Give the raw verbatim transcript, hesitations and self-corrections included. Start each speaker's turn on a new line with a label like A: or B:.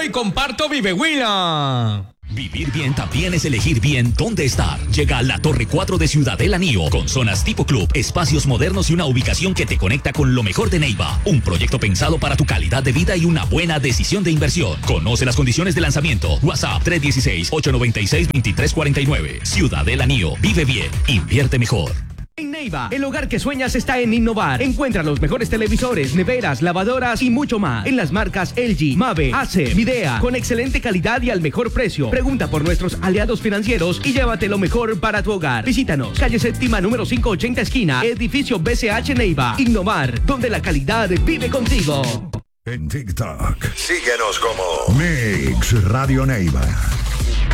A: y comparto Vive Huila.
B: Vivir bien también es elegir bien dónde estar. Llega a la Torre cuatro de Ciudadela Nío, con zonas tipo club, espacios modernos y una ubicación que te conecta con lo mejor de Neiva. Un proyecto pensado para tu calidad de vida y una buena decisión de inversión. Conoce las condiciones de lanzamiento. WhatsApp tres uno seis, ocho nueve seis, dos tres cuatro nueve. Ciudadela Nío. Vive bien. Invierte mejor.
C: En Neiva, el hogar que sueñas está en innovar. Encuentra los mejores televisores, neveras, lavadoras y mucho más en las marcas L G, Mave, Acer, Midea, con excelente calidad y al mejor precio. Pregunta por nuestros aliados financieros y llévate lo mejor para tu hogar. Visítanos, calle séptima número quinientos ochenta esquina, edificio B C H Neiva. Innovar, donde la calidad vive contigo.
D: En TikTok, síguenos como Mix Radio Neiva.